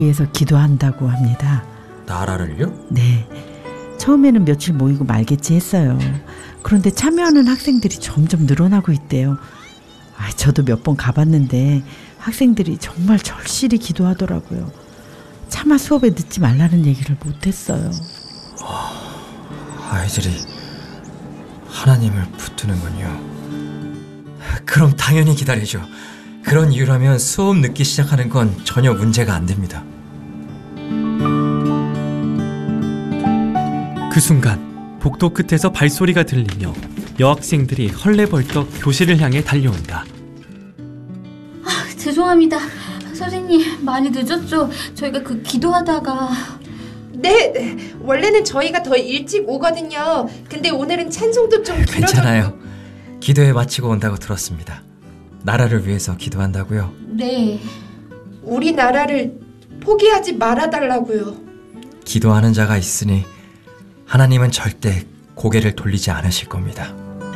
위해서 기도한다고 합니다. 나라를요? 네. 처음에는 며칠 모이고 말겠지 했어요. 그런데 참여하는 학생들이 점점 늘어나고 있대요. 저도 몇 번 가봤는데 학생들이 정말 절실히 기도하더라고요. 차마 수업에 늦지 말라는 얘기를 못했어요. 아이들이 하나님을 붙드는군요. 그럼 당연히 기다리죠. 그런 이유라면 수업 늦기 시작하는 건 전혀 문제가 안 됩니다. 그 순간 복도 끝에서 발소리가 들리며 여학생들이 헐레벌떡 교실을 향해 달려온다. 죄송합니다. 선생님, 많이 늦었죠? 저희가 기도하다가... 네, 원래는 저희가 더 일찍 오거든요. 근데 오늘은 찬송도 좀 길어졌고... 괜찮아요. 기도회 마치고 온다고 들었습니다. 나라를 위해서 기도한다고요? 네. 우리 나라를 포기하지 말아달라고요. 기도하는 자가 있으니 하나님은 절대 고개를 돌리지 않으실 겁니다.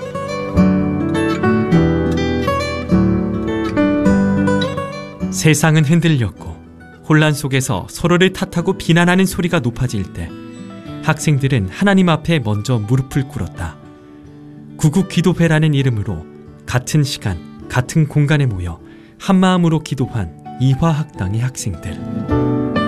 세상은 흔들렸고 혼란 속에서 서로를 탓하고 비난하는 소리가 높아질 때 학생들은 하나님 앞에 먼저 무릎을 꿇었다. 구국 기도회라는 이름으로 같은 시간, 같은 공간에 모여 한마음으로 기도한 이화학당의 학생들.